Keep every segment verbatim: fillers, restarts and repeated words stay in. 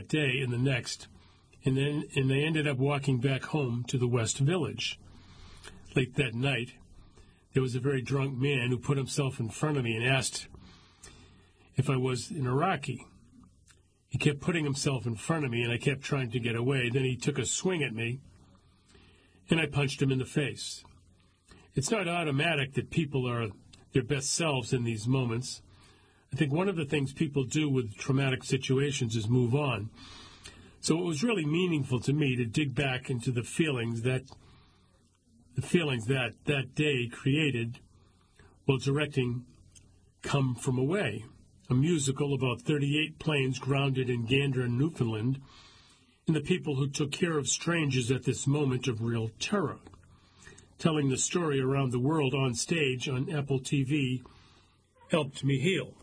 that day and the next, and then and they ended up walking back home to the West Village. Late that night, there was a very drunk man who put himself in front of me and asked if I was an Iraqi. He kept putting himself in front of me, and I kept trying to get away. Then he took a swing at me, and I punched him in the face. It's not automatic that people are their best selves in these moments. I think one of the things people do with traumatic situations is move on. So it was really meaningful to me to dig back into the feelings that the feelings that that day created while directing Come From Away, a musical about thirty-eight planes grounded in Gander, Newfoundland, and the people who took care of strangers at this moment of real terror. Telling the story around the world on stage on Apple T V helped me heal.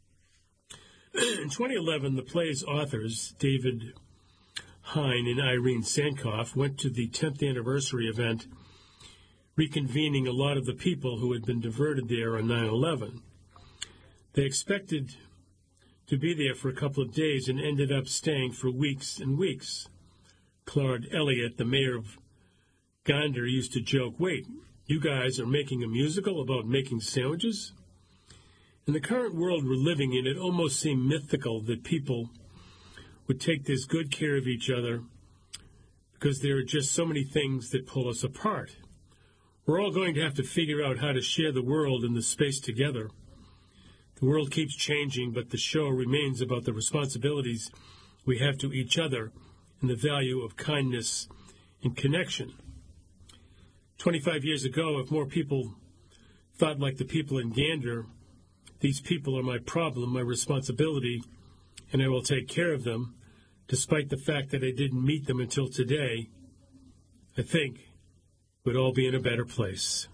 In twenty eleven, the play's authors, David Hein and Irene Sankoff, went to the tenth anniversary event, reconvening a lot of the people who had been diverted there on nine eleven. They expected to be there for a couple of days and ended up staying for weeks and weeks. Claude Elliott, the mayor of Gander, used to joke, "Wait, you guys are making a musical about making sandwiches?" In the current world we're living in, it almost seemed mythical that people would take this good care of each other because there are just so many things that pull us apart. We're all going to have to figure out how to share the world and the space together. The world keeps changing, but the show remains about the responsibilities we have to each other and the value of kindness and connection. Twenty-five years ago, if more people thought like the people in Gander, these people are my problem, my responsibility, and I will take care of them, despite the fact that I didn't meet them until today, I think we'd all be in a better place.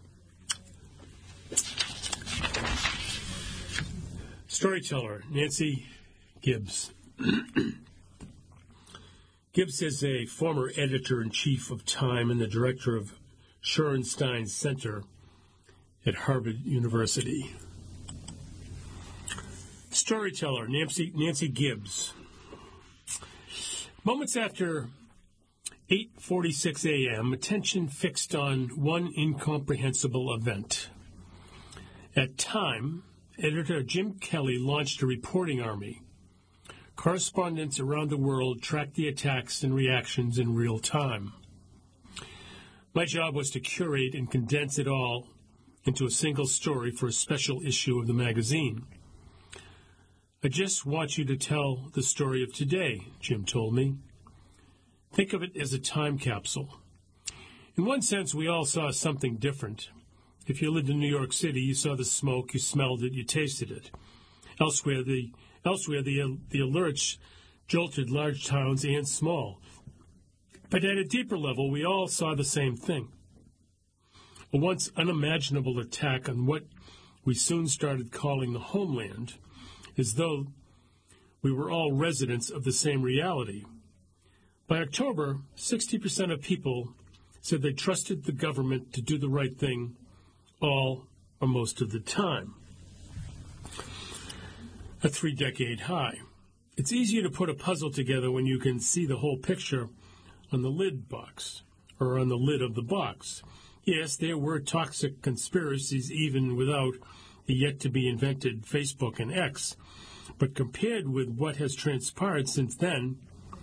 Storyteller, Nancy Gibbs. Gibbs is a former editor-in-chief of Time and the director of Shorenstein Center at Harvard University. Storyteller, Nancy, Nancy Gibbs. Moments after eight forty-six a.m., attention fixed on one incomprehensible event. At Time, editor Jim Kelly launched a reporting army. Correspondents around the world tracked the attacks and reactions in real time. My job was to curate and condense it all into a single story for a special issue of the magazine. I just want you to tell the story of today, Jim told me. Think of it as a time capsule. In one sense, we all saw something different. If you lived in New York City, you saw the smoke, you smelled it, you tasted it. Elsewhere, the elsewhere the, the alerts jolted large towns and small. But at a deeper level, we all saw the same thing. A once unimaginable attack on what we soon started calling the homeland, as though we were all residents of the same reality. By October, sixty percent of people said they trusted the government to do the right thing all or most of the time. A three-decade high. It's easier to put a puzzle together when you can see the whole picture on the lid box, or on the lid of the box. Yes, there were toxic conspiracies even without the yet-to-be-invented Facebook and X, but compared with what has transpired since then,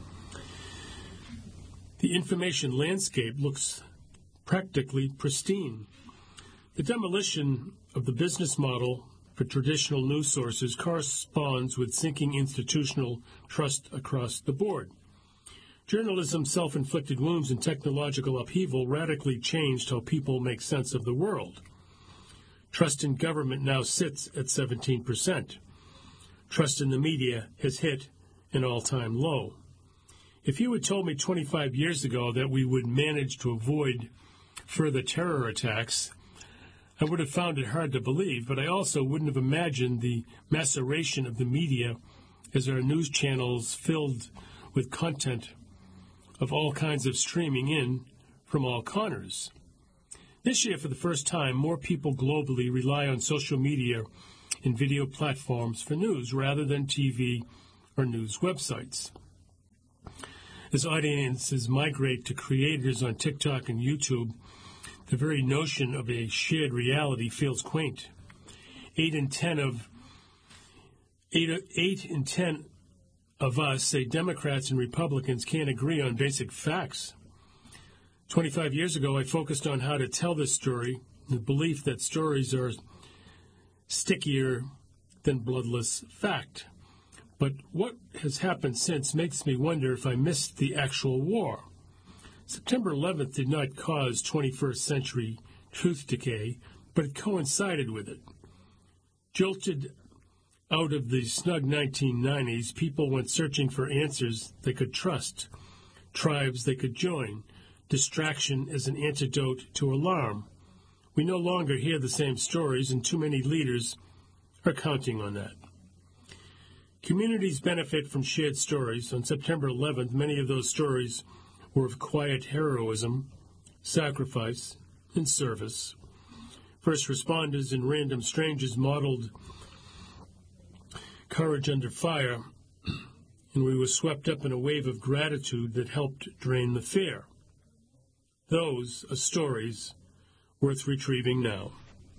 the information landscape looks practically pristine. The demolition of the business model for traditional news sources corresponds with sinking institutional trust across the board. Journalism's self-inflicted wounds and technological upheaval radically changed how people make sense of the world. Trust in government now sits at seventeen percent. Trust in the media has hit an all-time low. If you had told me twenty-five years ago that we would manage to avoid further terror attacks, I would have found it hard to believe, but I also wouldn't have imagined the maceration of the media as our news channels filled with content of all kinds of streaming in from all corners. This year, for the first time, more people globally rely on social media and video platforms for news rather than T V or news websites. As audiences migrate to creators on TikTok and YouTube, the very notion of a shared reality feels quaint. Eight in ten of eight, eight in ten of us say Democrats and Republicans can't agree on basic facts. Twenty-five years ago, I focused on how to tell this story, the belief that stories are stickier than bloodless fact. But what has happened since makes me wonder if I missed the actual war. September eleventh did not cause twenty-first century truth decay, but it coincided with it. Jolted out of the snug nineteen nineties, people went searching for answers they could trust, tribes they could join, distraction as an antidote to alarm. We no longer hear the same stories, and too many leaders are counting on that. Communities benefit from shared stories. On September eleventh, many of those stories were of quiet heroism, sacrifice, and service. First responders and random strangers modeled courage under fire, and we were swept up in a wave of gratitude that helped drain the fear. Those are stories worth retrieving now.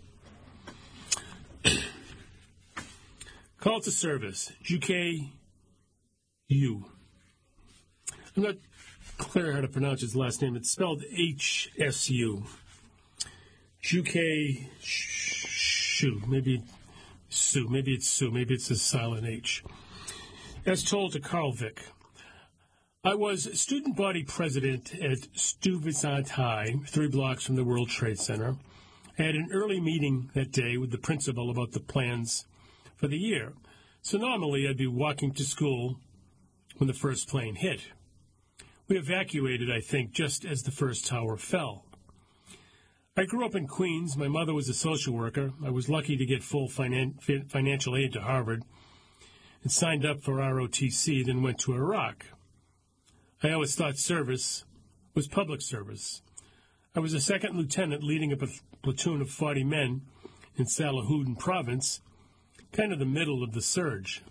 Call to service, G K U. I'm not clear how to pronounce his last name. It's spelled H S U. G K Shu. Maybe Sue. Maybe it's Sue. Maybe it's a silent H. As told to Carl Vick, I was student body president at Stuyvesant High, three blocks from the World Trade Center. I had an early meeting that day with the principal about the plans for the year. So normally I'd be walking to school when the first plane hit. We evacuated, I think, just as the first tower fell. I grew up in Queens. My mother was a social worker. I was lucky to get full finan- financial aid to Harvard and signed up for R O T C, then went to Iraq. I always thought service was public service. I was a second lieutenant leading up a platoon of forty men in Salahuddin province, kind of the middle of the surge.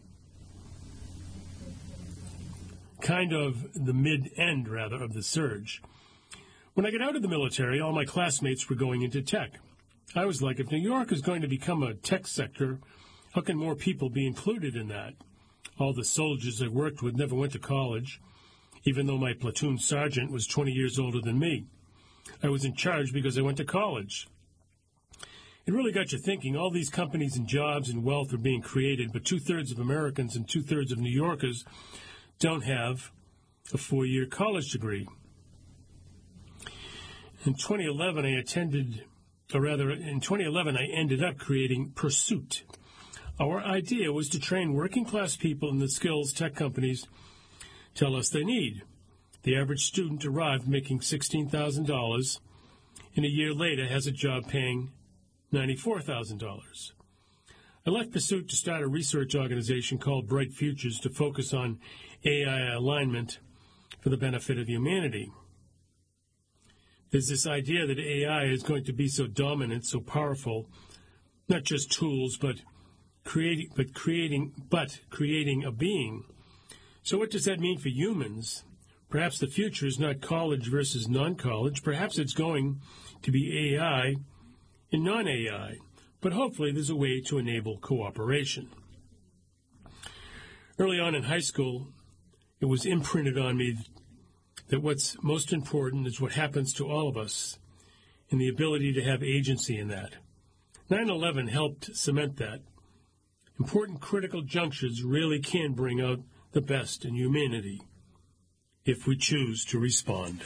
Kind of the mid-end, rather, of the surge. When I got out of the military, all my classmates were going into tech. I was like, if New York is going to become a tech sector, how can more people be included in that? All the soldiers I worked with never went to college, even though my platoon sergeant was twenty years older than me. I was in charge because I went to college. It really got you thinking. All these companies and jobs and wealth are being created, but two-thirds of Americans and two-thirds of New Yorkers don't have a four-year college degree. In twenty eleven, I attended, or rather, in twenty eleven, I ended up creating Pursuit. Our idea was to train working-class people in the skills tech companies tell us they need. The average student arrived making sixteen thousand dollars, and a year later has a job paying ninety-four thousand dollars. I left Pursuit to start a research organization called Bright Futures to focus on A I alignment for the benefit of humanity. There's this idea that A I is going to be so dominant, so powerful, not just tools, but creating, but creating, but creating a being. So what does that mean for humans? Perhaps the future is not college versus non-college. Perhaps it's going to be A I and non-A I. But hopefully there's a way to enable cooperation. Early on in high school, it was imprinted on me that what's most important is what happens to all of us and the ability to have agency in that. nine eleven helped cement that. Important critical junctures really can bring out the best in humanity if we choose to respond.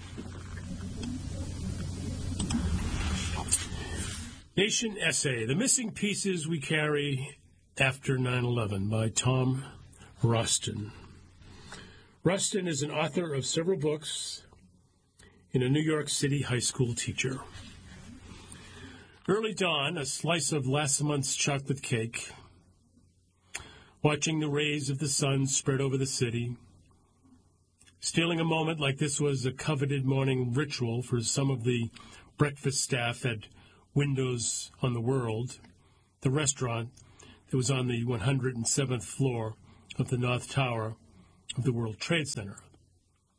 Nation Essay, The Missing Pieces We Carry After nine eleven by Tom Rustin. Rustin is an author of several books and a New York City high school teacher. Early dawn, a slice of last month's chocolate cake, watching the rays of the sun spread over the city, stealing a moment like this was a coveted morning ritual for some of the breakfast staff at Windows on the World, the restaurant that was on the one hundred seventh floor of the North Tower of the World Trade Center.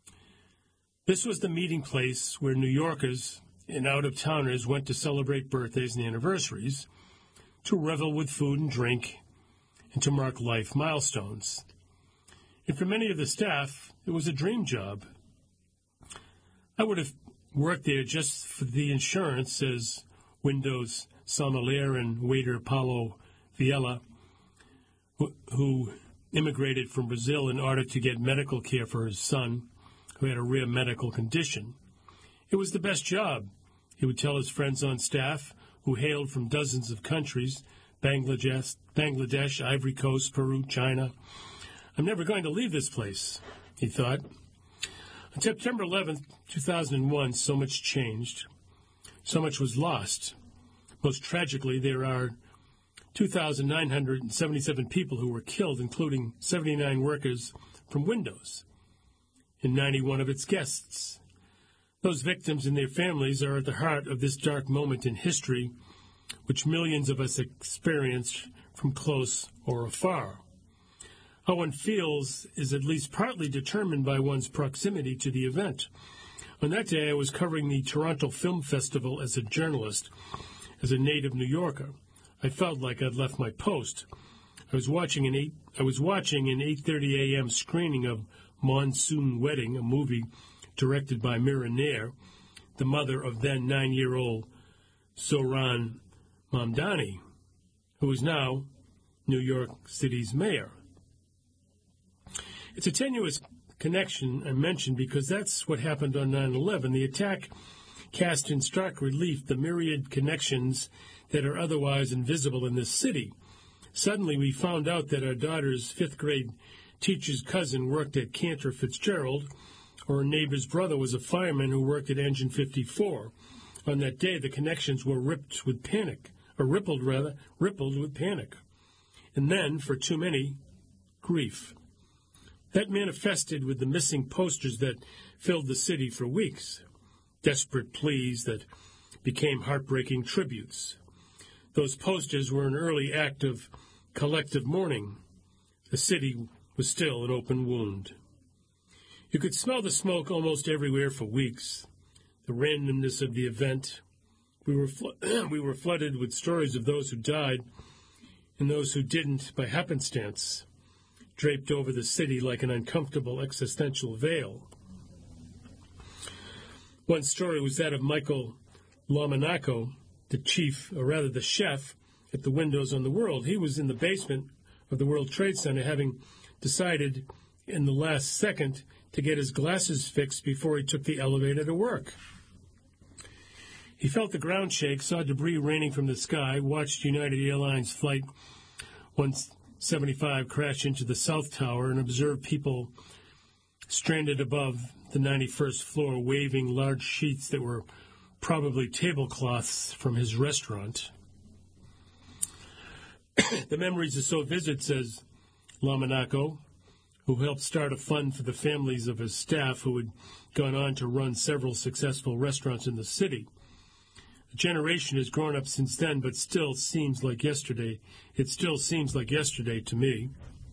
This was the meeting place where New Yorkers and out-of-towners went to celebrate birthdays and anniversaries, to revel with food and drink, and to mark life milestones. And for many of the staff, it was a dream job. I would have worked there just for the insurance, says Windows sommelier and waiter Paulo Viella, who, who immigrated from Brazil in order to get medical care for his son, who had a rare medical condition. It was the best job, he would tell his friends on staff, who hailed from dozens of countries, Bangladesh, Bangladesh, Ivory Coast, Peru, China. I'm never going to leave this place, he thought. On September eleventh, two thousand one, so much changed. So much was lost. Most tragically, there are two thousand nine hundred seventy-seven people who were killed, including seventy-nine workers from Windows and ninety-one of its guests. Those victims and their families are at the heart of this dark moment in history, which millions of us experienced from close or afar. How one feels is at least partly determined by one's proximity to the event. On that day, I was covering the Toronto Film Festival as a journalist. As a native New Yorker, I felt like I'd left my post. I was watching an eight. I was watching an eight thirty a.m. screening of Monsoon Wedding, a movie directed by Mira Nair, the mother of then nine-year-old Zohran Mamdani, who is now New York City's mayor. It's a tenuous connection I mentioned because that's what happened on nine eleven. The attack cast in stark relief the myriad connections that are otherwise invisible in this city. Suddenly we found out that our daughter's fifth-grade teacher's cousin worked at Cantor Fitzgerald, or a neighbor's brother was a fireman who worked at Engine fifty-four. On that day, the connections were ripped with panic, or rippled, rather, rippled with panic. And then, for too many, grief. That manifested with the missing posters that filled the city for weeks. Desperate pleas that became heartbreaking tributes. Those posters were an early act of collective mourning. The city was still an open wound. You could smell the smoke almost everywhere for weeks. The randomness of the event. We were flo- we were flooded with stories of those who died and those who didn't by happenstance, draped over the city like an uncomfortable existential veil. One story was that of Michael Lomonaco, the chief, or rather the chef, at the Windows on the World. He was in the basement of the World Trade Center, having decided in the last second to get his glasses fixed before he took the elevator to work. He felt the ground shake, saw debris raining from the sky, watched United Airlines Flight one seventy-five crash into the South Tower, and observed people stranded above the ninety-first floor waving large sheets that were probably tablecloths from his restaurant. The memories are so vivid, says Lomonaco, who helped start a fund for the families of his staff who had gone on to run several successful restaurants in the city. A generation has grown up since then, but still seems like yesterday. It still seems like yesterday to me.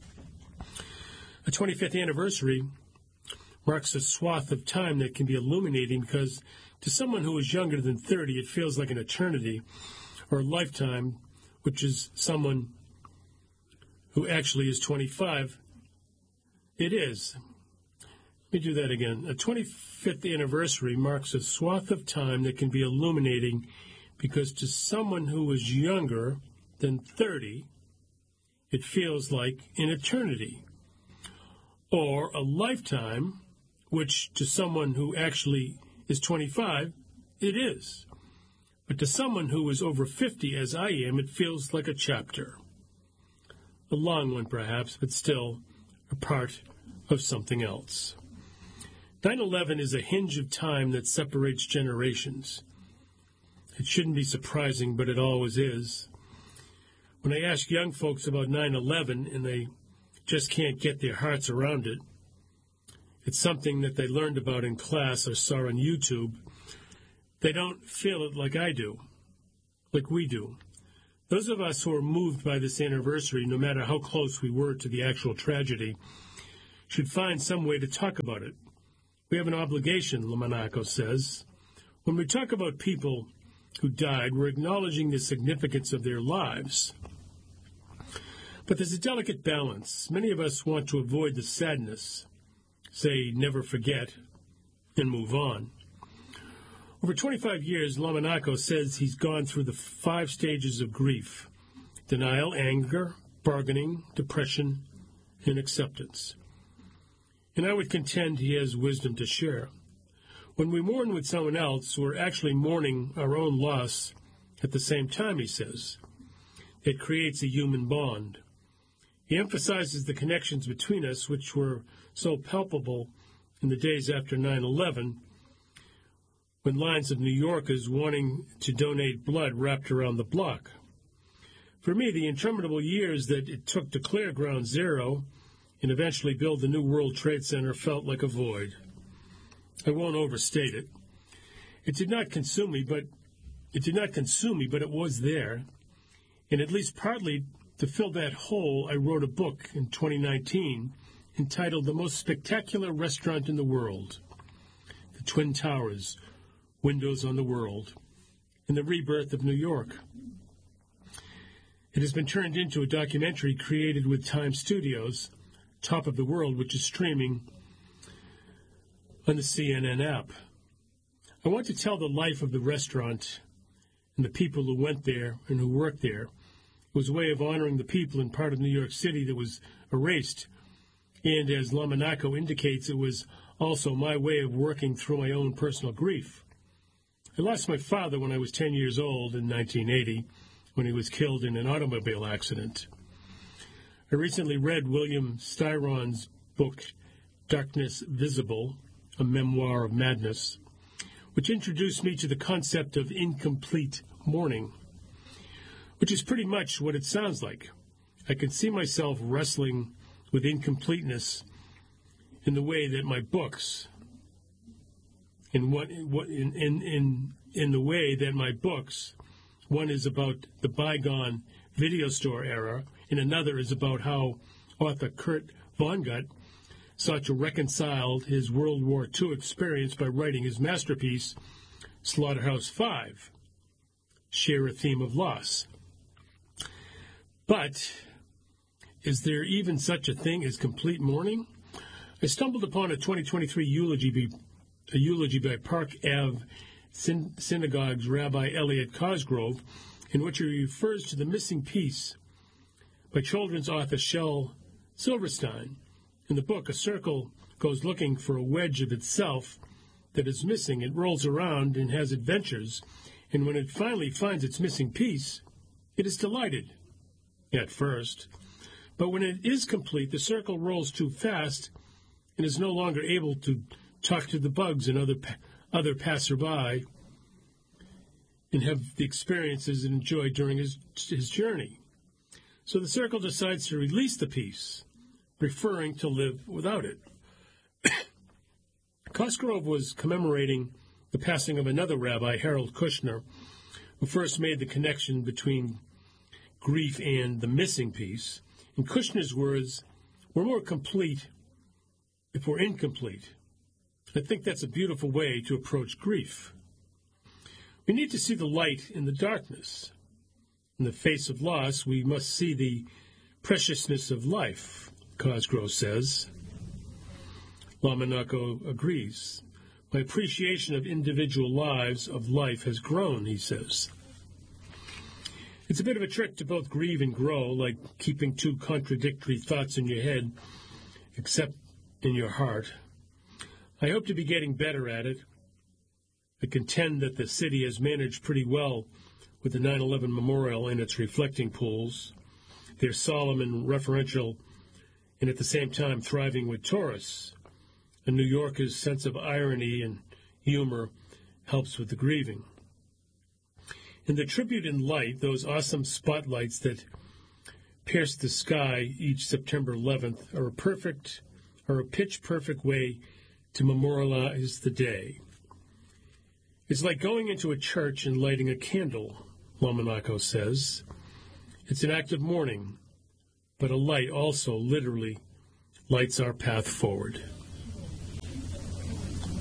A twenty-fifth anniversary marks a swath of time that can be illuminating because to someone who is younger than thirty, it feels like an eternity or a lifetime, which is someone who actually is twenty-five. It is. Let me do that again. A twenty-fifth anniversary marks a swath of time that can be illuminating because to someone who is younger than thirty, it feels like an eternity. Or a lifetime, which to someone who actually is twenty-five, it is. But to someone who is over fifty, as I am, it feels like a chapter. A long one, perhaps, but still a part of something else. nine eleven is a hinge of time that separates generations. It shouldn't be surprising, but it always is. When I ask young folks about nine eleven and they just can't get their hearts around it, it's something that they learned about in class or saw on YouTube. They don't feel it like I do, like we do. Those of us who are moved by this anniversary, no matter how close we were to the actual tragedy, should find some way to talk about it. We have an obligation, Lamonaco says. When we talk about people who died, we're acknowledging the significance of their lives. But there's a delicate balance. Many of us want to avoid the sadness, say, never forget, and move on. Over twenty-five years, Lamonaco says he's gone through the five stages of grief: denial, anger, bargaining, depression, and acceptance. And I would contend he has wisdom to share. When we mourn with someone else, we're actually mourning our own loss at the same time, he says. It creates a human bond. He emphasizes the connections between us, which were so palpable in the days after nine eleven, when lines of New Yorkers wanting to donate blood wrapped around the block. For me, the interminable years that it took to clear Ground Zero and eventually build the new World Trade Center felt like a void. I won't overstate it. It did not consume me, but it did not consume me, but it was there. And at least partly to fill that hole, I wrote a book in twenty nineteen entitled The Most Spectacular Restaurant in the World: The Twin Towers, Windows on the World, and the Rebirth of New York. It has been turned into a documentary created with Time Studios, Top of the World, which is streaming on the C N N app. I want to tell the life of the restaurant and the people who went there and who worked there. It was a way of honoring the people in part of New York City that was erased. And as Lamonaco indicates, it was also my way of working through my own personal grief. I lost my father when I was ten years old in nineteen eighty, when he was killed in an automobile accident. I recently read William Styron's book, Darkness Visible, a memoir of madness, which introduced me to the concept of incomplete mourning, which is pretty much what it sounds like. I can see myself wrestling with incompleteness in the way that my books, in what, what in, in in in the way that my books, one is about the bygone video store era, and another is about how author Kurt Vonnegut sought to reconcile his World War Two experience by writing his masterpiece, Slaughterhouse-Five, share a theme of loss. But is there even such a thing as complete mourning? I stumbled upon a twenty twenty-three eulogy, by, a eulogy by Park Ave Syn- Synagogue's Rabbi Elliot Cosgrove, in which he refers to the missing piece by children's author Shel Silverstein. In the book, a circle goes looking for a wedge of itself that is missing. It rolls around and has adventures, and when it finally finds its missing piece, it is delighted, at first. But when it is complete, the circle rolls too fast and is no longer able to talk to the bugs and other other passerby and have the experiences it enjoyed during his, his journey. So the circle decides to release the piece, preferring to live without it. Cosgrove was commemorating the passing of another rabbi, Harold Kushner, who first made the connection between grief and the missing piece. In Kushner's words, we're more complete if we're incomplete. I think that's a beautiful way to approach grief. We need to see the light in the darkness. In the face of loss, we must see the preciousness of life, Cosgrove says. Lamonaco agrees. My appreciation of individual lives of life has grown, he says. It's a bit of a trick to both grieve and grow, like keeping two contradictory thoughts in your head, except in your heart. I hope to be getting better at it. I contend that the city has managed pretty well with the nine eleven memorial and its reflecting pools. They're solemn and referential, and at the same time thriving with tourists. A New Yorker's sense of irony and humor helps with the grieving. In the tribute in light, those awesome spotlights that pierce the sky each September eleventh are a perfect, are a pitch-perfect way to memorialize the day. It's like going into a church and lighting a candle, Lamonaco says. It's an act of mourning, but a light also literally lights our path forward.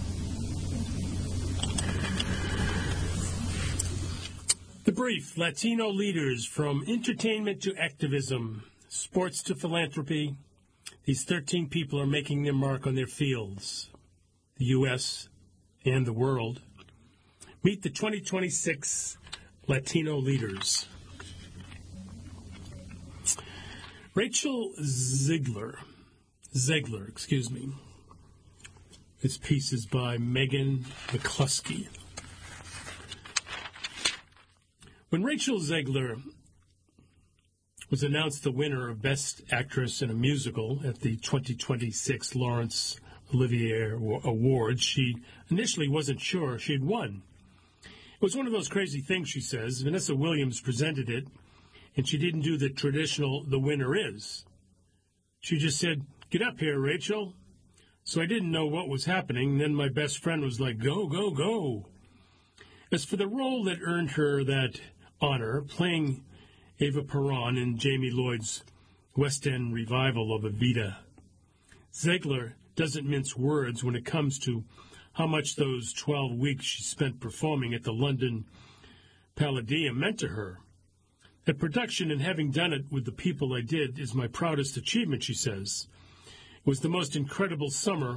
The brief: Latino leaders from entertainment to activism, sports to philanthropy. These thirteen people are making their mark on their fields, the U S and the world. Meet the twenty twenty-six Latino leaders. Rachel Zegler, Zegler, excuse me. This piece is by Megan McCluskey. When Rachel Zegler was announced the winner of Best Actress in a Musical at the twenty twenty-six Laurence Olivier Awards, she initially wasn't sure she'd won. It was one of those crazy things, she says. Vanessa Williams presented it, and she didn't do the traditional "the winner is." She just said, "Get up here, Rachel." So I didn't know what was happening. Then my best friend was like, "Go, go, go." As for the role that earned her that honor, playing Eva Peron in Jamie Lloyd's West End revival of Evita, Zegler doesn't mince words when it comes to how much those twelve weeks she spent performing at the London Palladium meant to her. That production and having done it with the people I did is my proudest achievement, she says. It was the most incredible summer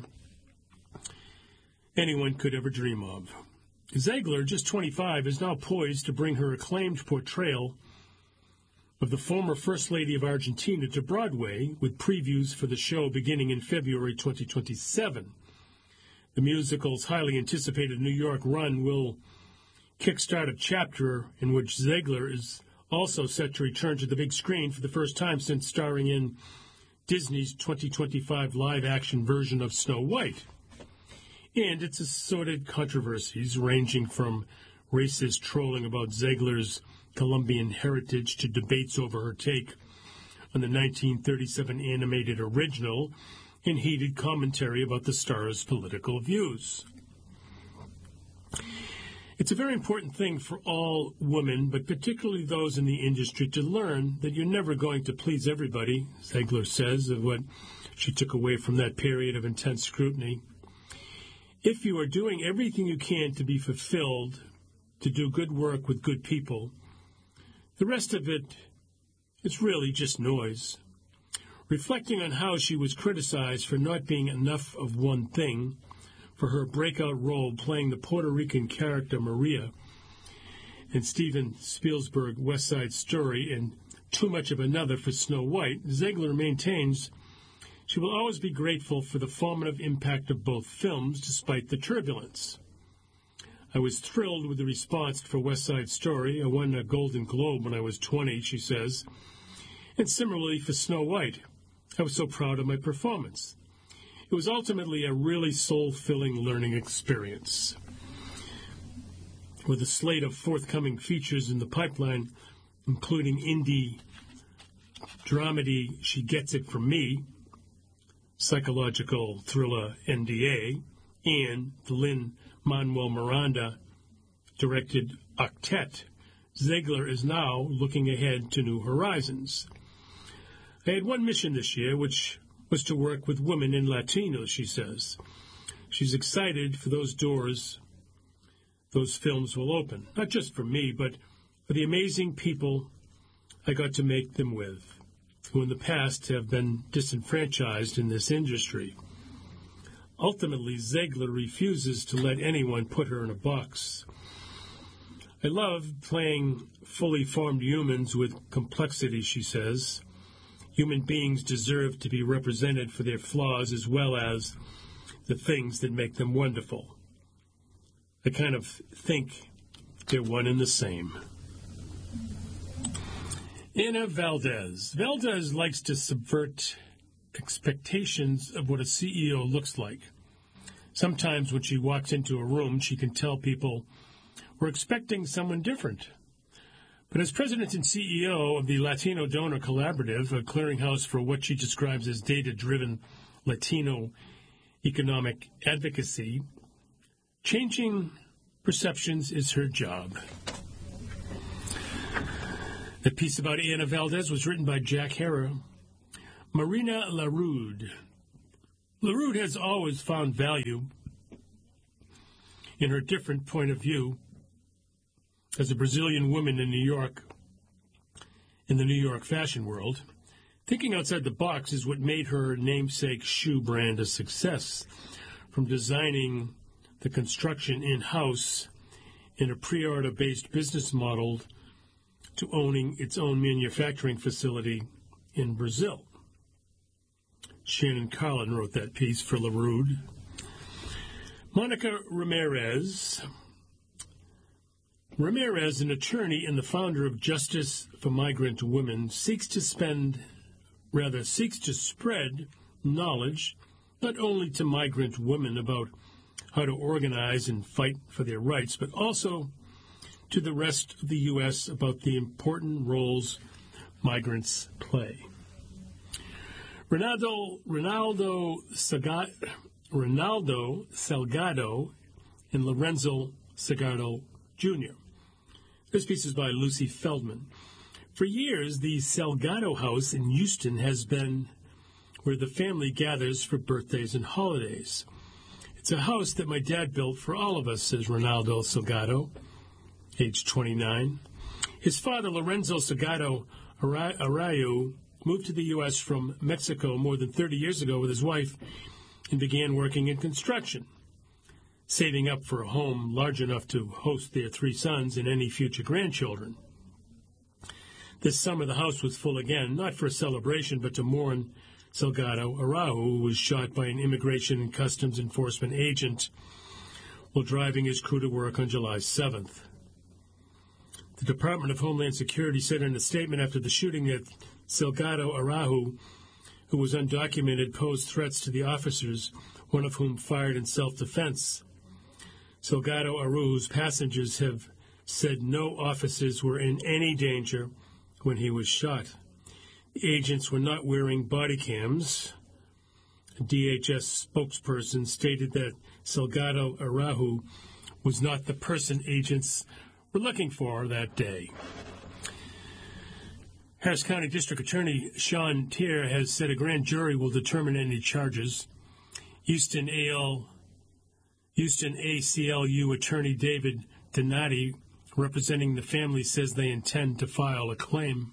anyone could ever dream of. Zegler, just twenty-five, is now poised to bring her acclaimed portrayal of the former First Lady of Argentina to Broadway, with previews for the show beginning in February twenty twenty-seven. The musical's highly anticipated New York run will kickstart a chapter in which Zegler is also set to return to the big screen for the first time since starring in Disney's twenty twenty-five live-action version of Snow White. And its assorted controversies, ranging from racist trolling about Zegler's Colombian heritage to debates over her take on the nineteen thirty-seven animated original, and heated commentary about the star's political views. It's a very important thing for all women, but particularly those in the industry, to learn that you're never going to please everybody, Zegler says, of what she took away from that period of intense scrutiny. If you are doing everything you can to be fulfilled, to do good work with good people, the rest of it is really just noise. Reflecting on how she was criticized for not being enough of one thing, for her breakout role playing the Puerto Rican character Maria in Steven Spielberg's West Side Story, and too much of another for Snow White, Zegler maintains she will always be grateful for the formative impact of both films, despite the turbulence. I was thrilled with the response for West Side Story. I won a Golden Globe when I was twenty, she says. And similarly for Snow White. I was so proud of my performance. It was ultimately a really soul-filling learning experience. With a slate of forthcoming features in the pipeline, including indie dramedy She Gets It From Me, psychological thriller N D A, and the Lin-Manuel Miranda-directed Octet, Zegler is now looking ahead to new horizons. I had one mission this year, which was to work with women and Latinos, she says. She's excited for those doors those films will open, not just for me, but for the amazing people I got to make them with, who in the past have been disenfranchised in this industry. Ultimately, Zegler refuses to let anyone put her in a box. I love playing fully formed humans with complexity, she says. Human beings deserve to be represented for their flaws as well as the things that make them wonderful. I kind of think they're one and the same. Ana Valdez. Valdez likes to subvert expectations of what a C E O looks like. Sometimes when she walks into a room, she can tell people we're expecting someone different. But as president and C E O of the Latino Donor Collaborative, a clearinghouse for what she describes as data-driven Latino economic advocacy, changing perceptions is her job. The piece about Ana Valdez was written by Jack Herer. Marina Larude. Larude has always found value in her different point of view as a Brazilian woman in New York, in the New York fashion world. Thinking outside the box is what made her namesake shoe brand a success, from designing the construction in-house in a pre-order-based business model to owning its own manufacturing facility in Brazil. Shannon Carlin wrote that piece for LaRoude. Monica Ramirez. Ramirez, an attorney and the founder of Justice for Migrant Women, seeks to spend, rather seeks to spread knowledge not only to migrant women about how to organize and fight for their rights, but also to the rest of the U S about the important roles migrants play. Ronaldo, Ronaldo, Saga, Ronaldo Salgado and Lorenzo Salgado Junior This piece is by Lucy Feldman. For years, the Salgado House in Houston has been where the family gathers for birthdays and holidays. It's a house that my dad built for all of us, says Ronaldo Salgado, age twenty-nine. His father, Lorenzo Salgado Arroyo, moved to the U S from Mexico more than thirty years ago with his wife and began working in construction, saving up for a home large enough to host their three sons and any future grandchildren. This summer, the house was full again, not for a celebration, but to mourn Salgado Araujo, who was shot by an Immigration and Customs Enforcement agent while driving his crew to work on July seventh. The Department of Homeland Security said in a statement after the shooting that Salgado Araujo, who was undocumented, posed threats to the officers, one of whom fired in self-defense. Salgado Araujo's passengers have said no officers were in any danger when he was shot. The agents were not wearing body cams. A D H S spokesperson stated that Salgado Araujo was not the person agents were looking for that day. Harris County District Attorney Sean Tier has said a grand jury will determine any charges. Houston A L, Houston A C L U Attorney David Donati, representing the family, says they intend to file a claim.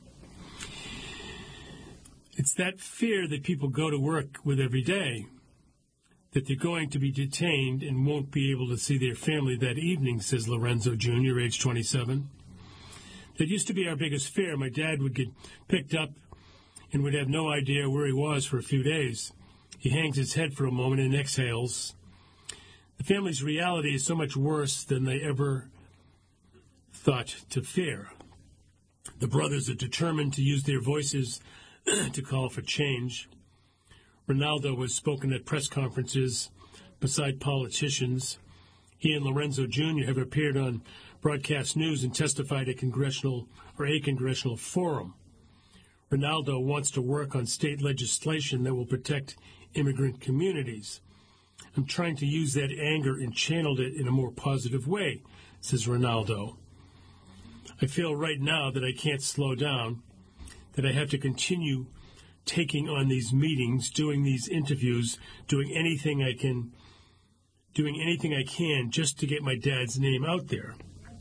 It's that fear that people go to work with every day, that they're going to be detained and won't be able to see their family that evening, says Lorenzo Junior, age twenty-seven. That used to be our biggest fear. My dad would get picked up and would have no idea where he was for a few days. He hangs his head for a moment and exhales. The family's reality is so much worse than they ever thought to fear. The brothers are determined to use their voices to call for change. Ronaldo has spoken at press conferences beside politicians. He and Lorenzo Junior have appeared on broadcast news and testified at congressional or a congressional forum. Ronaldo wants to work on state legislation that will protect immigrant communities. I'm trying to use that anger and channeled it in a more positive way, says Ronaldo. I feel right now that I can't slow down, that I have to continue taking on these meetings, doing these interviews, doing anything I can, doing anything I can just to get my dad's name out there,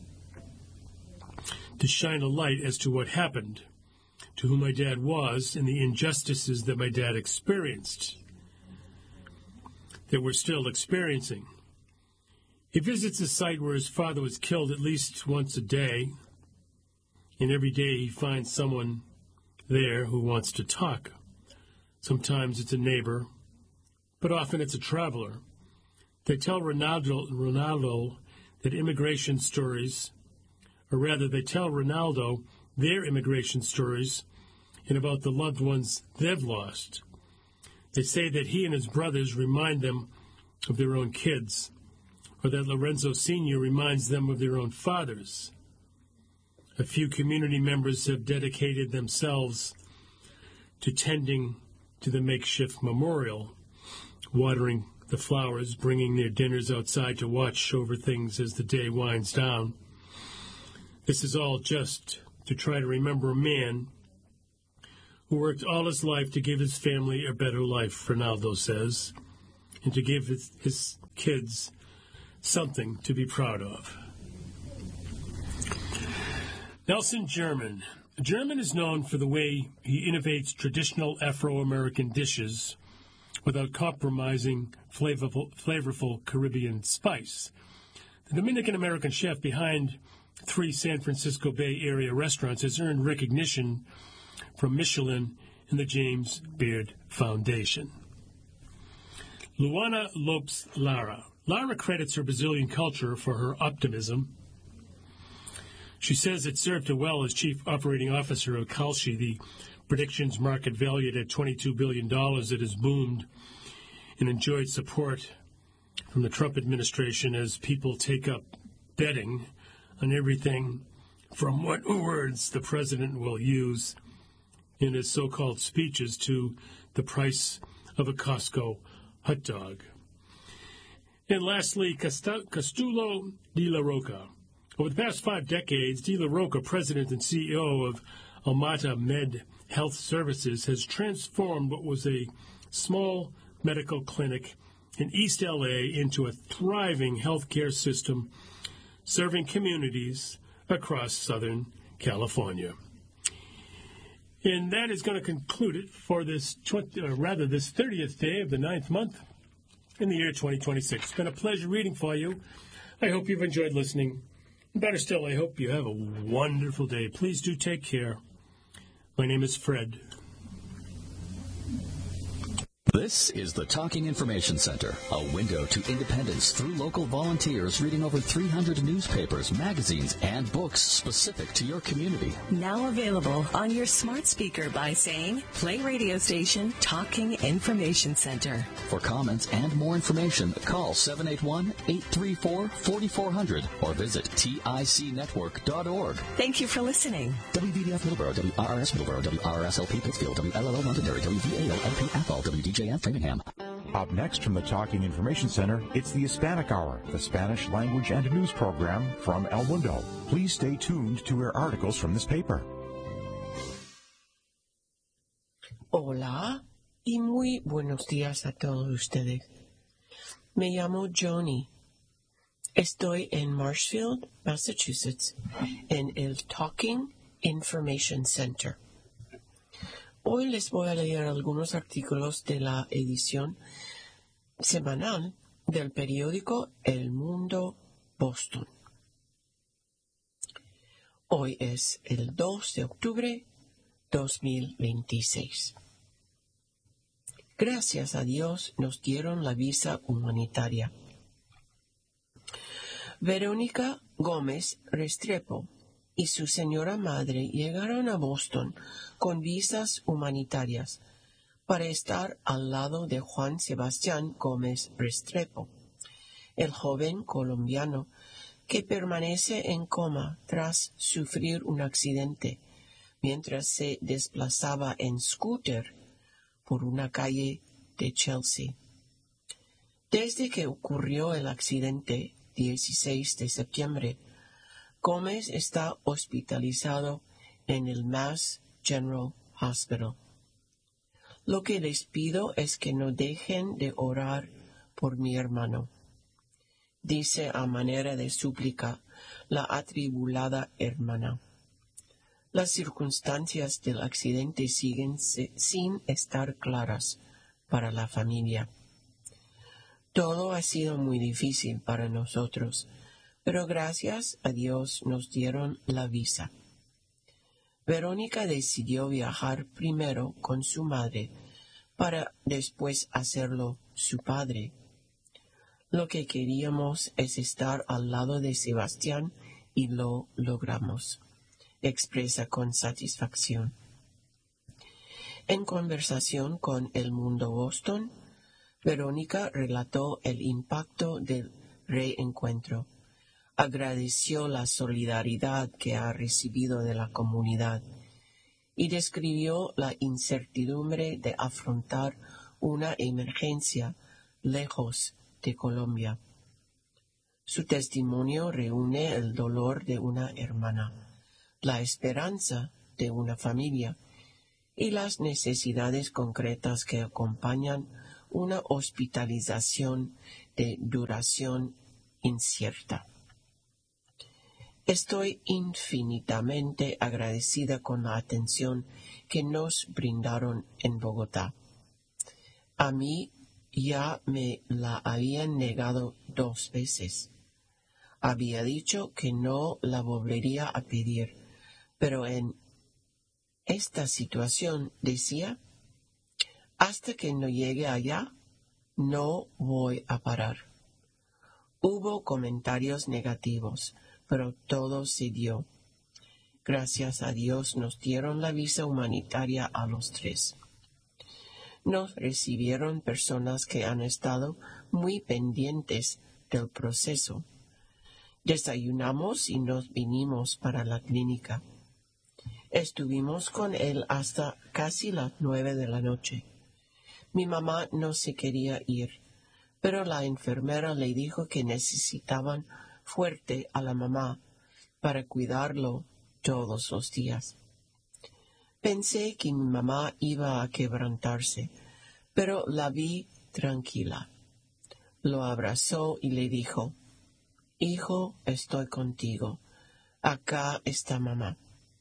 to shine a light as to what happened, to who my dad was, and the injustices that my dad experienced, that we're still experiencing. He visits the site where his father was killed at least once a day, and every day he finds someone there who wants to talk. Sometimes it's a neighbor, but often it's a traveler. They tell Ronaldo, Ronaldo that immigration stories, or rather they tell Ronaldo their immigration stories and about the loved ones they've lost. They say that he and his brothers remind them of their own kids, or that Lorenzo Senior reminds them of their own fathers. A few community members have dedicated themselves to tending to the makeshift memorial, watering the flowers, bringing their dinners outside to watch over things as the day winds down. This is all just to try to remember a man who worked all his life to give his family a better life, Ronaldo says, and to give his, his kids something to be proud of. Nelson German. German is known for the way he innovates traditional Afro-American dishes without compromising flavorful, flavorful Caribbean spice. The Dominican-American chef behind three San Francisco Bay Area restaurants has earned recognition from Michelin and the James Beard Foundation. Luana Lopes Lara. Lara credits her Brazilian culture for her optimism. She says it served her well as chief operating officer of Kalshi, the predictions market valued at twenty-two billion dollars that has boomed and enjoyed support from the Trump administration as people take up betting on everything from what words the president will use in his so-called speeches to the price of a Costco hot dog. And lastly, Castulo de la Roca. Over the past five decades, De La Roca, president and C E O of Almata Med Health Services, has transformed what was a small medical clinic in East L A into a thriving healthcare system serving communities across Southern California. And that is going to conclude it for this, twenty, or rather, this thirtieth day of the ninth month in the year twenty twenty-six. It's been a pleasure reading for you. I hope you've enjoyed listening. Better still, I hope you have a wonderful day. Please do take care. My name is Fred. This is the Talking Information Center, a window to independence through local volunteers reading over three hundred newspapers, magazines, and books specific to your community. Now available on your smart speaker by saying, play radio station Talking Information Center. For comments and more information, call seven eight one, eight three four, four four zero zero or visit tic network dot org. Thank you for listening. W B D F Middleborough, W R R S Middleborough, W R R S L P Pittsfield, W L L O Londonderry, W V A O L P Athol, W D J F Framingham. Up next from the Talking Information Center, it's the Hispanic Hour, the Spanish language and news program from El Mundo. Please stay tuned to hear articles from this paper. Hola y muy buenos días a todos ustedes. Me llamo Joni. Estoy en Marshfield, Massachusetts, en el Talking Information Center. Hoy les voy a leer algunos artículos de la edición semanal del periódico El Mundo Boston. Hoy es el dos de octubre dos mil veintiséis. Gracias a Dios nos dieron la visa humanitaria. Verónica Gómez Restrepo y su señora madre llegaron a Boston con visas humanitarias para estar al lado de Juan Sebastián Gómez Restrepo, el joven colombiano que permanece en coma tras sufrir un accidente mientras se desplazaba en scooter por una calle de Chelsea. Desde que ocurrió el accidente, dieciséis de septiembre, Gómez está hospitalizado en el Mass General Hospital. Lo que les pido es que no dejen de orar por mi hermano, dice a manera de súplica la atribulada hermana. Las circunstancias del accidente siguen se, sin estar claras para la familia. Todo ha sido muy difícil para nosotros, pero gracias a Dios nos dieron la visa. Verónica decidió viajar primero con su madre para después hacerlo su padre. Lo que queríamos es estar al lado de Sebastián y lo logramos, expresa con satisfacción. En conversación con El Mundo Boston, Verónica relató el impacto del reencuentro. Agradeció la solidaridad que ha recibido de la comunidad y describió la incertidumbre de afrontar una emergencia lejos de Colombia. Su testimonio reúne el dolor de una hermana, la esperanza de una familia y las necesidades concretas que acompañan una hospitalización de duración incierta. Estoy infinitamente agradecida con la atención que nos brindaron en Bogotá. A mí ya me la habían negado dos veces. Había dicho que no la volvería a pedir, pero en esta situación decía, hasta que no llegue allá, no voy a parar. Hubo comentarios negativos, pero todo se dio. Gracias a Dios nos dieron la visa humanitaria a los tres. Nos recibieron personas que han estado muy pendientes del proceso. Desayunamos y nos vinimos para la clínica. Estuvimos con él hasta casi las nueve de la noche. Mi mamá no se quería ir, pero la enfermera le dijo que necesitaban fuerte a la mamá para cuidarlo todos los días. Pensé que mi mamá iba a quebrantarse, pero la vi tranquila. Lo abrazó y le dijo, «Hijo, estoy contigo. Acá está mamá».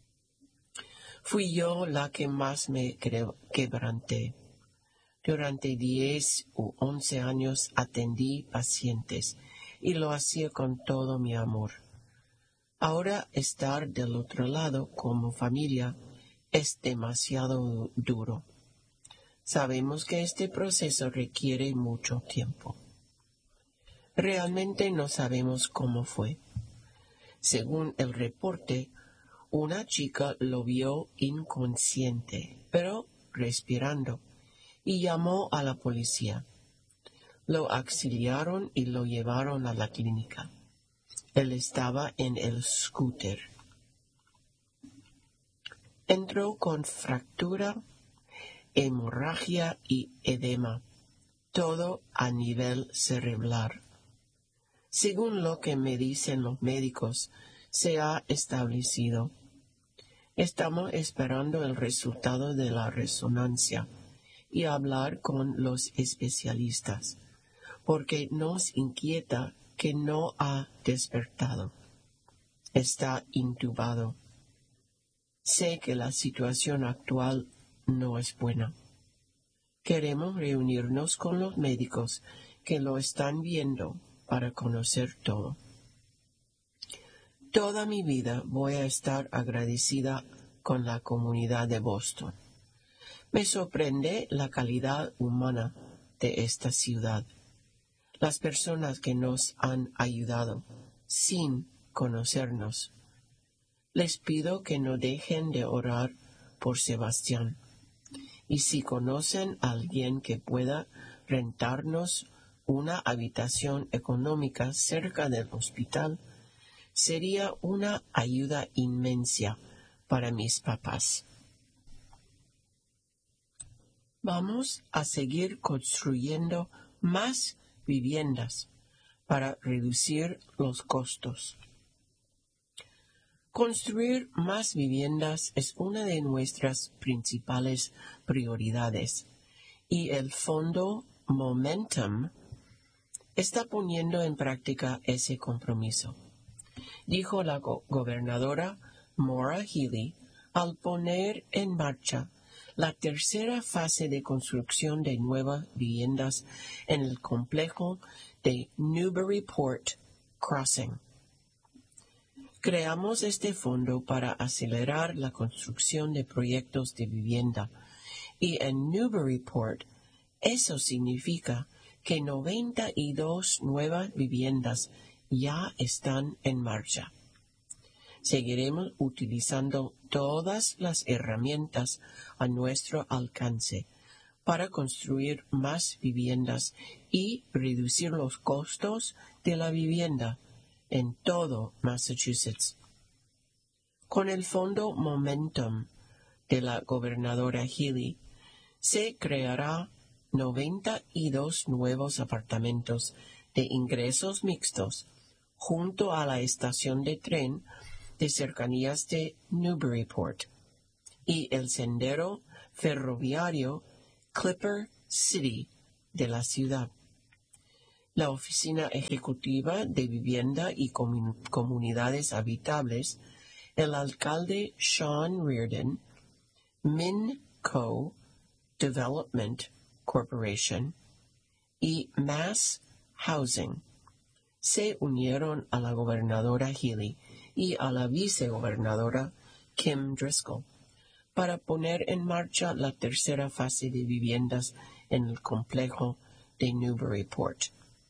Fui yo la que más me quebranté. Durante diez u once años atendí pacientes y lo hacía con todo mi amor. Ahora estar del otro lado como familia es demasiado duro. Sabemos que este proceso requiere mucho tiempo. Realmente no sabemos cómo fue. Según el reporte, una chica lo vio inconsciente, pero respirando, y llamó a la policía. Lo auxiliaron y lo llevaron a la clínica. Él estaba en el scooter. Entró con fractura, hemorragia y edema, todo a nivel cerebral. Según lo que me dicen los médicos, se ha establecido. Estamos esperando el resultado de la resonancia y hablar con los especialistas, porque nos inquieta que no ha despertado. Está intubado. Sé que la situación actual no es buena. Queremos reunirnos con los médicos que lo están viendo para conocer todo. Toda mi vida voy a estar agradecida con la comunidad de Boston. Me sorprende la calidad humana de esta ciudad. Las personas que nos han ayudado sin conocernos. Les pido que no dejen de orar por Sebastián. Y si conocen a alguien que pueda rentarnos una habitación económica cerca del hospital, sería una ayuda inmensa para mis papás. Vamos a seguir construyendo más viviendas para reducir los costos. Construir más viviendas es una de nuestras principales prioridades y el fondo Momentum está poniendo en práctica ese compromiso, dijo la go- gobernadora Maura Healey al poner en marcha la tercera fase de construcción de nuevas viviendas en el complejo de Newburyport Crossing. Creamos este fondo para acelerar la construcción de proyectos de vivienda y en Newburyport eso significa que noventa y dos nuevas viviendas ya están en marcha. Seguiremos utilizando todas las herramientas a nuestro alcance para construir más viviendas y reducir los costos de la vivienda en todo Massachusetts. Con el fondo Momentum de la gobernadora Healey, se creará noventa y dos nuevos apartamentos de ingresos mixtos junto a la estación de tren de cercanías de Newburyport y el sendero ferroviario Clipper City de la ciudad. La Oficina Ejecutiva de Vivienda y Comun- Comunidades Habitables, el alcalde Sean Reardon, MinCo Development Corporation y Mass Housing se unieron a la gobernadora Healy y a la vicegobernadora Kim Driscoll para poner en marcha la tercera fase de viviendas en el complejo de Newburyport.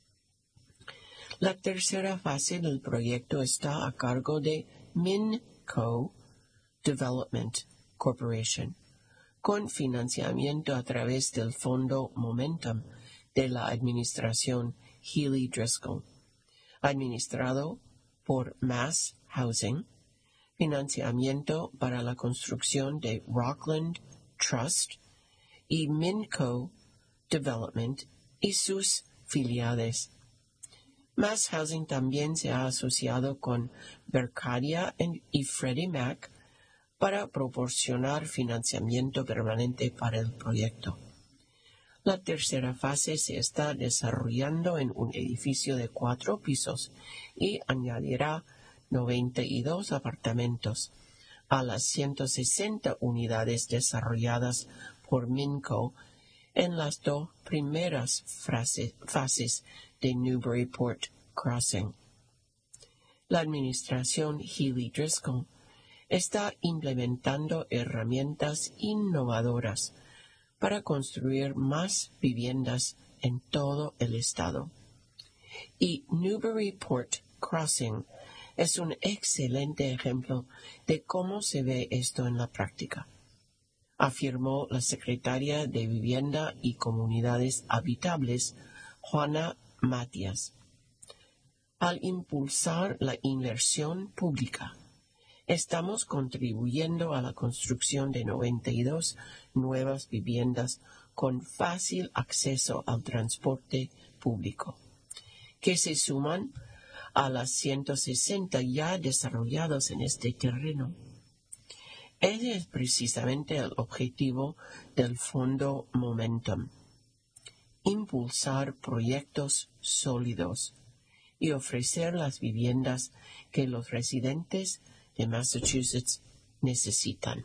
La tercera fase del proyecto está a cargo de MinCo Development Corporation, con financiamiento a través del fondo Momentum de la administración Healy Driscoll, administrado por Mass Housing, financiamiento para la construcción de Rockland Trust y MinCo Development y sus filiales. Mass Housing también se ha asociado con Berkadia y Freddie Mac para proporcionar financiamiento permanente para el proyecto. La tercera fase se está desarrollando en un edificio de cuatro pisos y añadirá noventa y dos apartamentos a las ciento sesenta unidades desarrolladas por MinCo en las dos primeras frase, fases de Newburyport Crossing. La administración Healy Driscoll está implementando herramientas innovadoras para construir más viviendas en todo el estado. Y Newburyport Crossing es un excelente ejemplo de cómo se ve esto en la práctica, afirmó la secretaria de Vivienda y Comunidades Habitables, Juana Matías. Al impulsar la inversión pública, estamos contribuyendo a la construcción de noventa y dos nuevas viviendas con fácil acceso al transporte público, que se suman a las ciento sesenta ya desarrolladas en este terreno. Ese es precisamente el objetivo del Fondo Momentum: impulsar proyectos sólidos y ofrecer las viviendas que los residentes de Massachusetts necesitan.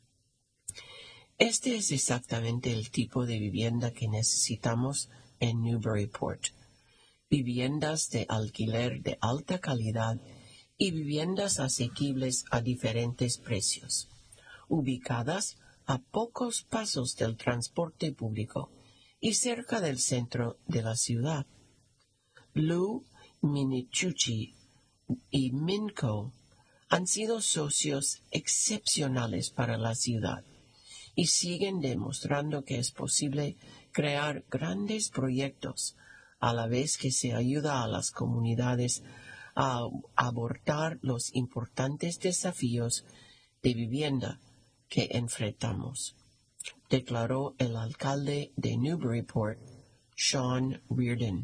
Este es exactamente el tipo de vivienda que necesitamos en Newburyport: viviendas de alquiler de alta calidad y viviendas asequibles a diferentes precios, ubicadas a pocos pasos del transporte público y cerca del centro de la ciudad. Lou Minicucci y MinCo han sido socios excepcionales para la ciudad y siguen demostrando que es posible crear grandes proyectos a la vez que se ayuda a las comunidades a abordar los importantes desafíos de vivienda que enfrentamos, declaró el alcalde de Newburyport, Sean Reardon.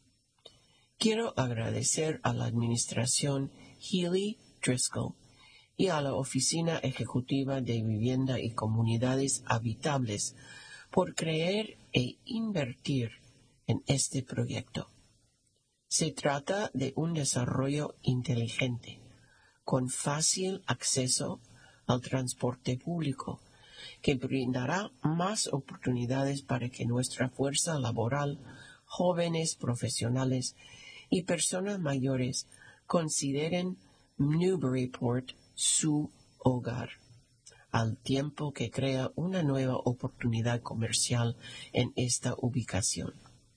Quiero agradecer a la administración Healy Driscoll y a la Oficina Ejecutiva de Vivienda y Comunidades Habitables por creer e invertir en este proyecto. Se trata de un desarrollo inteligente, con fácil acceso al transporte público, que brindará más oportunidades para que nuestra fuerza laboral, jóvenes profesionales y personas mayores consideren Newburyport su hogar, al tiempo que crea una nueva oportunidad comercial en esta ubicación.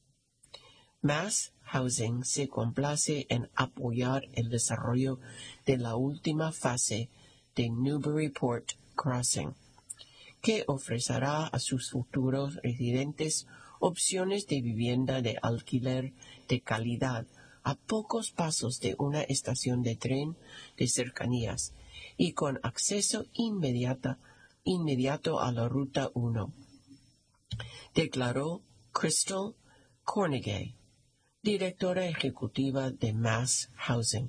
Mass Housing se complace en apoyar el desarrollo de la última fase de Newburyport Crossing, que ofrecerá a sus futuros residentes opciones de vivienda de alquiler de calidad a pocos pasos de una estación de tren de cercanías y con acceso inmediata, inmediato a la Ruta uno, declaró Crystal Cornegay, directora ejecutiva de Mass Housing.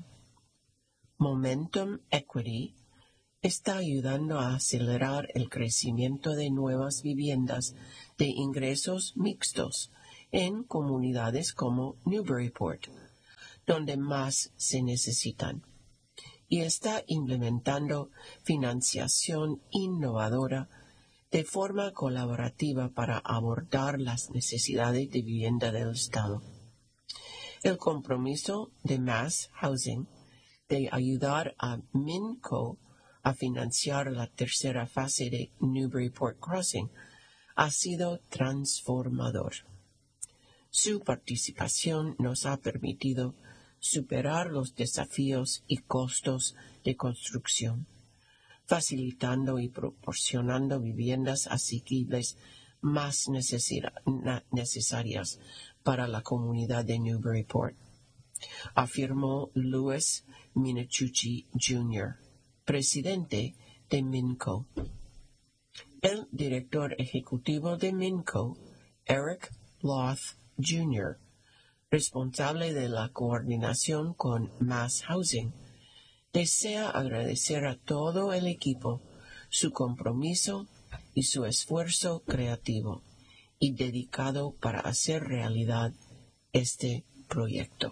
Momentum Equity está ayudando a acelerar el crecimiento de nuevas viviendas de ingresos mixtos en comunidades como Newburyport, donde más se necesitan, y está implementando financiación innovadora de forma colaborativa para abordar las necesidades de vivienda del Estado. El compromiso de Mass Housing de ayudar a MINCO a financiar la tercera fase de Newburyport Crossing ha sido transformador. Su participación nos ha permitido superar los desafíos y costos de construcción, facilitando y proporcionando viviendas asequibles más necesarias para la comunidad de Newburyport, afirmó Louis Minicucci junior, presidente de MINCO. El director ejecutivo de MINCO, Eric Loth junior, responsable de la coordinación con Mass Housing, desea agradecer a todo el equipo su compromiso y su esfuerzo creativo y dedicado para hacer realidad este proyecto.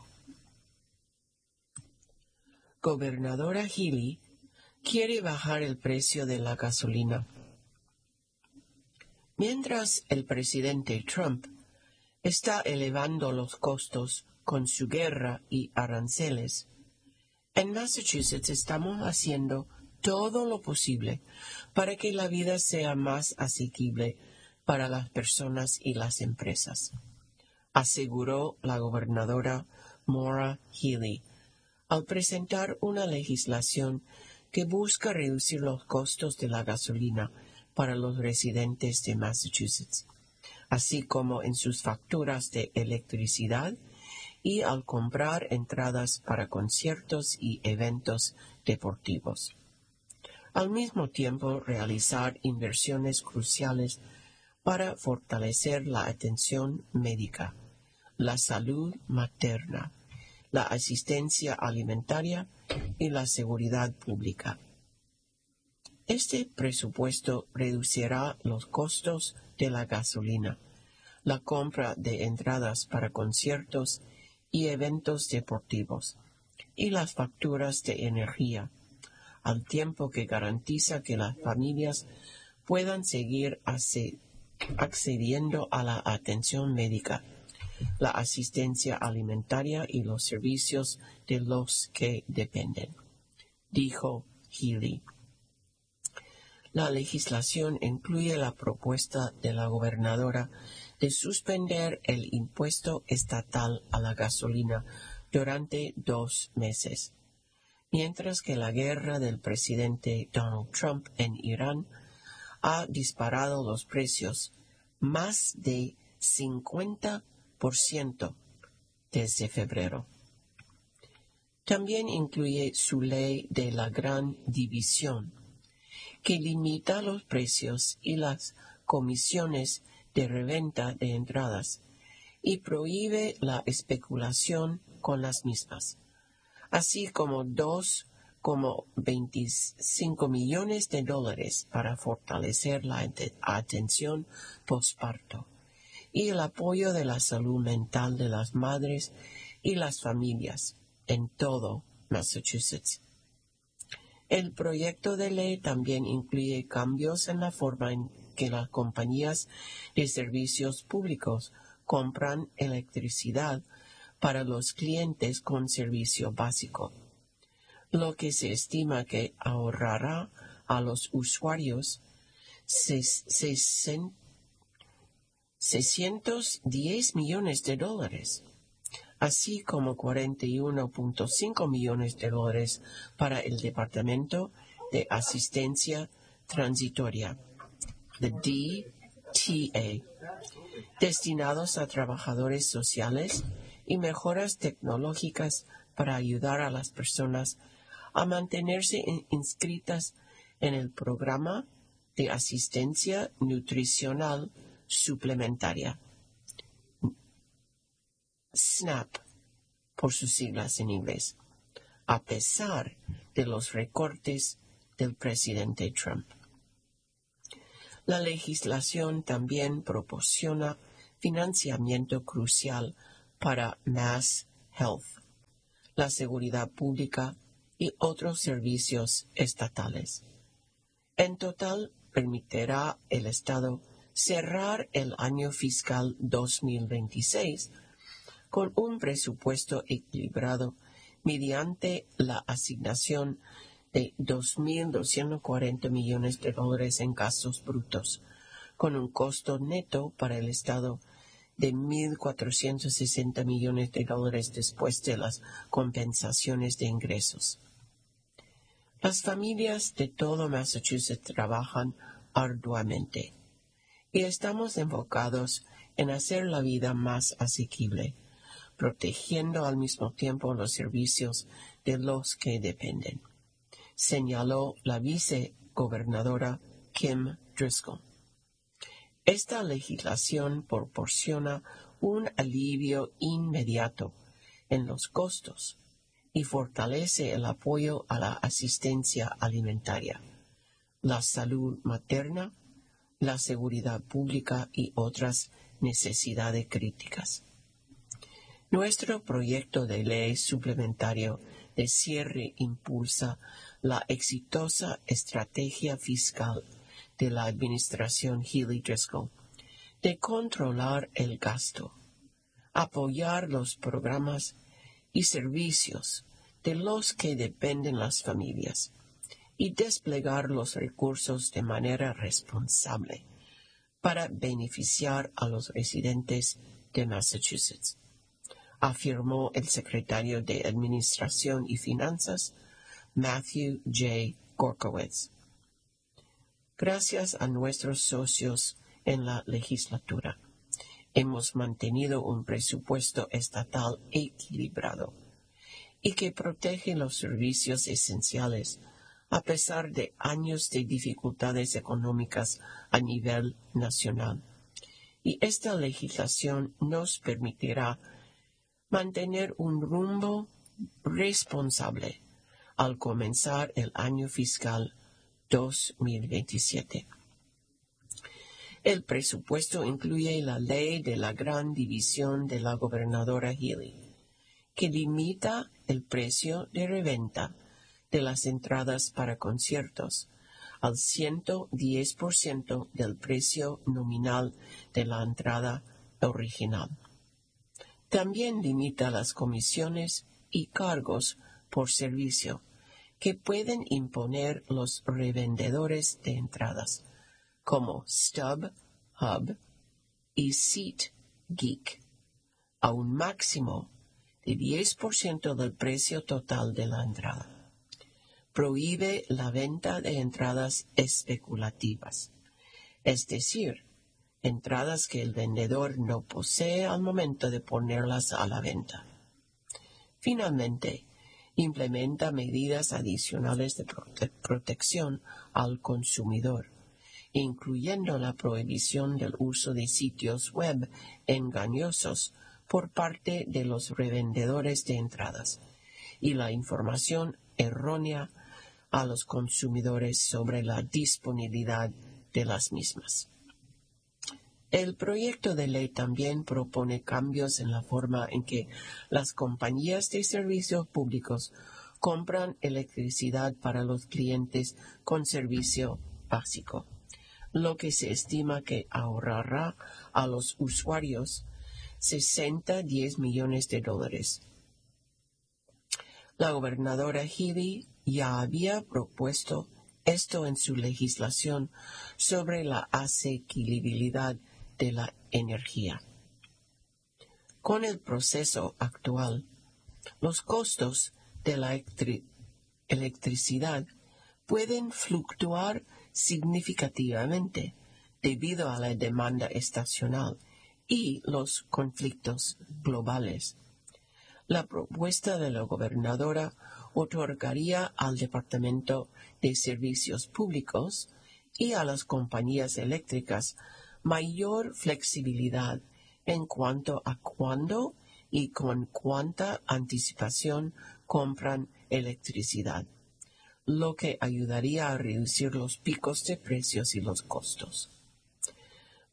Gobernadora Healy quiere bajar el precio de la gasolina. Mientras el presidente Trump está elevando los costos con su guerra y aranceles, en Massachusetts estamos haciendo todo lo posible para que la vida sea más asequible para las personas y las empresas, aseguró la gobernadora Maura Healey al presentar una legislación que busca reducir los costos de la gasolina para los residentes de Massachusetts, así como en sus facturas de electricidad y al comprar entradas para conciertos y eventos deportivos. Al mismo tiempo, realizar inversiones cruciales para fortalecer la atención médica, la salud materna, la asistencia alimentaria y la seguridad pública. Este presupuesto reducirá los costos de la gasolina, la compra de entradas para conciertos y eventos deportivos, y las facturas de energía, al tiempo que garantiza que las familias puedan seguir accediendo a la atención médica, la asistencia alimentaria y los servicios de los que dependen, dijo Healey. La legislación incluye la propuesta de la gobernadora de suspender el impuesto estatal a la gasolina durante dos meses, mientras que la guerra del presidente Donald Trump en Irán ha disparado los precios más de cincuenta por ciento desde febrero. También incluye su ley de la Gran División, que limita los precios y las comisiones de reventa de entradas y prohíbe la especulación con las mismas, así como dos como veinticinco millones de dólares para fortalecer la atención posparto y el apoyo de la salud mental de las madres y las familias en todo Massachusetts. El proyecto de ley también incluye cambios en la forma en que las compañías de servicios públicos compran electricidad para los clientes con servicio básico, lo que se estima que ahorrará a los usuarios seiscientos diez millones de dólares, así como cuarenta y uno punto cinco millones de dólares para el Departamento de Asistencia Transitoria, the D T A, destinados a trabajadores sociales y mejoras tecnológicas para ayudar a las personas a mantenerse inscritas en el programa de asistencia nutricional suplementaria, SNAP, por sus siglas en inglés, a pesar de los recortes del presidente Trump. La legislación también proporciona financiamiento crucial para Mass Health, la seguridad pública y otros servicios estatales. En total, permitirá el Estado cerrar el año fiscal dos mil veintiséis con un presupuesto equilibrado mediante la asignación de dos mil doscientos cuarenta millones de dólares en gastos brutos, con un costo neto para el Estado de mil cuatrocientos sesenta millones de dólares después de las compensaciones de ingresos. Las familias de todo Massachusetts trabajan arduamente y estamos enfocados en hacer la vida más asequible, protegiendo al mismo tiempo los servicios de los que dependen, señaló la vicegobernadora Kim Driscoll. Esta legislación proporciona un alivio inmediato en los costos y fortalece el apoyo a la asistencia alimentaria, la salud materna, la seguridad pública y otras necesidades críticas. Nuestro proyecto de ley suplementario de cierre impulsa la exitosa estrategia fiscal de la administración Healy-Driscoll de controlar el gasto, apoyar los programas y servicios de los que dependen las familias y desplegar los recursos de manera responsable para beneficiar a los residentes de Massachusetts, afirmó el secretario de Administración y Finanzas, Matthew J. Gorkowitz. Gracias a nuestros socios en la legislatura, hemos mantenido un presupuesto estatal equilibrado y que protege los servicios esenciales a pesar de años de dificultades económicas a nivel nacional. Y esta legislación nos permitirá mantener un rumbo responsable al comenzar el año fiscal dos mil veintisiete. El presupuesto incluye la ley de la gran división de la gobernadora Healy, que limita el precio de reventa de las entradas para conciertos al ciento diez por ciento del precio nominal de la entrada original. También limita las comisiones y cargos por servicio que pueden imponer los revendedores de entradas, como Stub, Hub y SeatGeek, a un máximo de diez por ciento del precio total de la entrada. Prohíbe la venta de entradas especulativas, es decir, entradas que el vendedor no posee al momento de ponerlas a la venta. Finalmente, implementa medidas adicionales de prote- protección al consumidor, incluyendo la prohibición del uso de sitios web engañosos por parte de los revendedores de entradas y la información errónea a los consumidores sobre la disponibilidad de las mismas. El proyecto de ley también propone cambios en la forma en que las compañías de servicios públicos compran electricidad para los clientes con servicio básico, lo que se estima que ahorrará a los usuarios sesenta a diez millones de dólares. La gobernadora Healy ya había propuesto esto en su legislación sobre la asequibilidad de la energía. Con el proceso actual, los costos de la electri- electricidad pueden fluctuar significativamente debido a la demanda estacional y los conflictos globales. La propuesta de la gobernadora otorgaría al Departamento de Servicios Públicos y a las compañías eléctricas mayor flexibilidad en cuanto a cuándo y con cuánta anticipación compran electricidad, lo que ayudaría a reducir los picos de precios y los costos.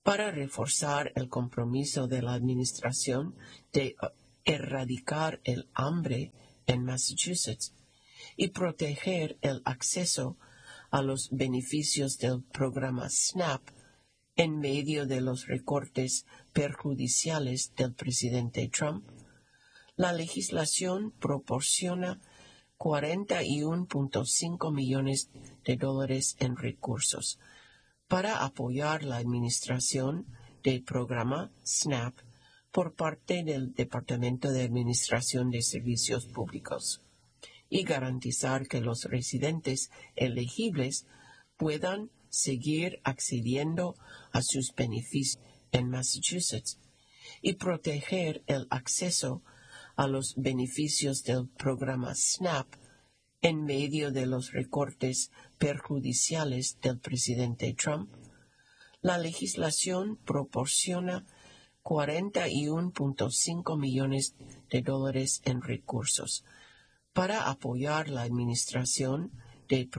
para reforzar el compromiso de la Administración de erradicar el hambre en Massachusetts y proteger el acceso a los beneficios del programa SNAP en medio de los recortes perjudiciales del presidente Trump, la legislación proporciona cuarenta y uno punto cinco millones de dólares en recursos para apoyar la administración del programa SNAP por parte del Departamento de Administración de Servicios Públicos y garantizar que los residentes elegibles puedan seguir accediendo a sus beneficios en Massachusetts y proteger el acceso a los beneficios del programa SNAP en medio de los recortes perjudiciales del presidente Trump. La legislación proporciona cuarenta y uno punto cinco millones de dólares en recursos para apoyar la administración de